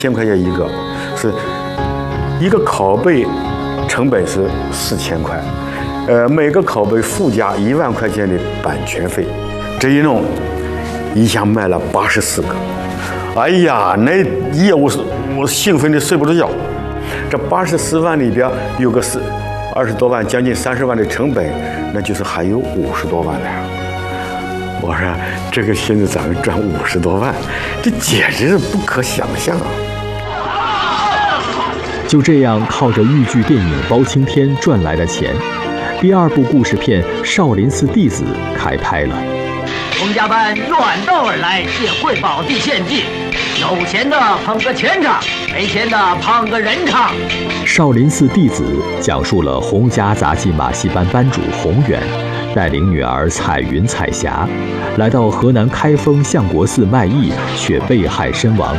1000块钱一个，是一个拷贝成本是4000块，每个拷贝附加1万块钱的版权费，这一弄，一下卖了84个。哎呀，那业务我兴奋的睡不着觉。这84万里边有个20多万，将近30万的成本，那就是还有50多万的。我说这个现在咱们赚50多万，这简直是不可想象啊！ 就这样靠着豫剧电影《包青天》赚来的钱，第2部故事片《少林寺弟子》开拍了。 洪家班远道而来，谢贵宝地献计，有钱的捧个钱场，没钱的捧个人场。 《少林寺弟子》讲述了洪家杂技马戏班班主洪远带领女儿彩云、彩霞来到河南开封相国寺卖艺，却被害身亡。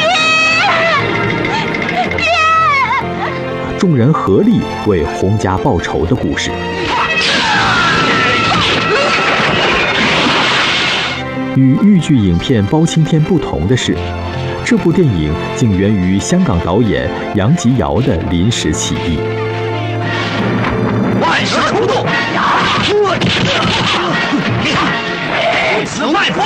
众人合力为洪家报仇的故事。与豫剧影片《包青天》不同的是，这部电影竟源于香港导演杨吉尧的临时起意。 万蛇出洞，对此外佛。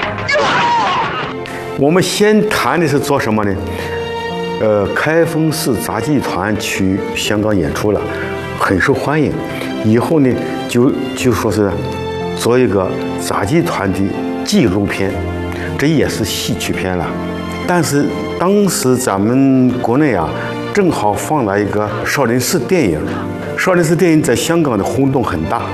我们先谈的是做什么呢？开封市杂技团去香港演出了，很受欢迎。以后呢，就说是做一个杂技团的纪录片，这也是戏曲片了。但是当时咱们国内啊，正好放了一个少林寺电影，少林寺电影在香港的轰动很大。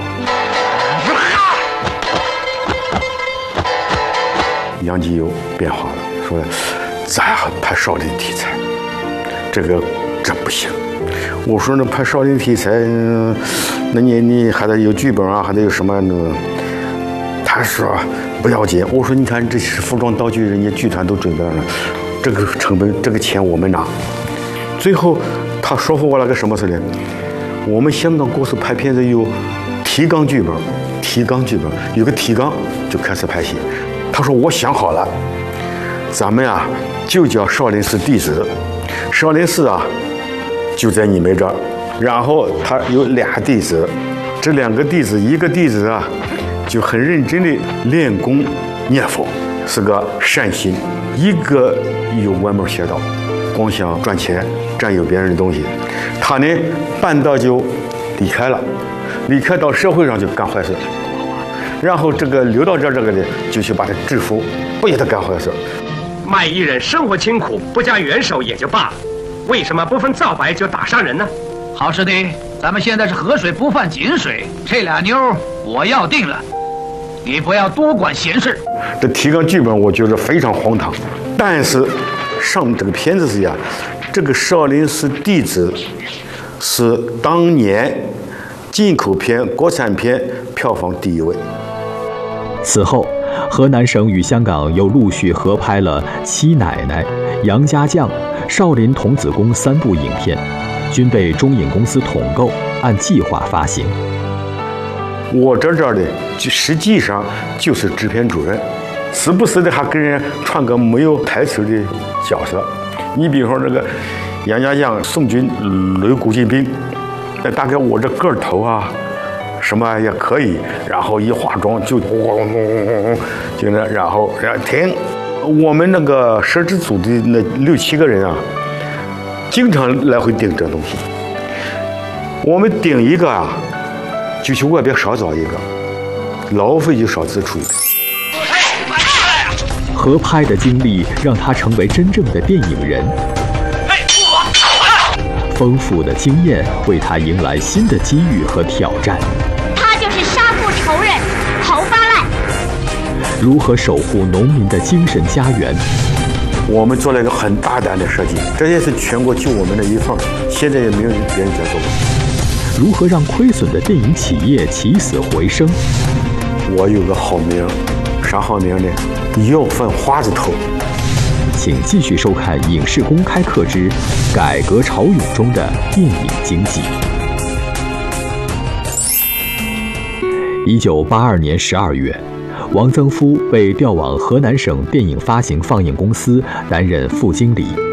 杨吉尧变化了，说咱拍少林题材，这不行。我说那拍少林题材，那你还得有剧本啊，还得有什么呢？他说不要紧。我说你看这是服装道具，人家剧团都准备了，这个成本这个钱我们拿。最后他说服我了个什么事呢？我们香港公司拍片子有提纲剧本，有个提纲就开始拍戏。他说我想好了，咱们啊就叫少林寺弟子，少林寺啊就在你们这儿，然后他有2弟子，这2个弟子，一个弟子啊就很认真的练功念佛，是个善心；一个有歪门邪道，光想赚钱，占有别人的东西。他呢半道就离开了，离开到社会上就干坏事。然后这个留到这个呢，就去把他制服，不许他干坏事。 卖艺人生活清苦，不加援手也就罢了，为什么不分皂白就打伤人呢？ 好师弟，咱们现在是河水不犯井水，这俩妞我要定了，你不要多管闲事。 这提纲剧本我觉得非常荒唐，但是上这个片子是呀，这个少林寺弟子是当年进口片、国产片票房第1位。 此后，河南省与香港又陆续合拍了《七奶奶》《杨家将》《少林童子功》3部影片，均被中影公司统购，按计划发行。 我这的实际上就是制片主任，时不时的还跟人串个没有台词的角色。你比如说这个杨家将宋军擂古进兵，那大概我这个头啊什么也可以，然后一化妆就就那，然后停。我们那个摄制组的那6、7个人啊，经常来回顶这东西。我们顶一个啊，就去外边少找一个，劳费就少支出一个。 合拍的经历让他成为真正的电影人，丰富的经验为他迎来新的机遇和挑战。 他就是杀父仇人侯八赖。 如何守护农民的精神家园？ 我们做了一个很大胆的设计，这也是全国就我们的一份，现在也没有别人在做过。 如何让亏损的电影企业起死回生？ 我有个好名，啥好名呢？要饭花子头。 请继续收看《影视公开课之改革潮涌中的电影经济》。1982年12月，王增夫被调往河南省电影发行放映公司担任副经理。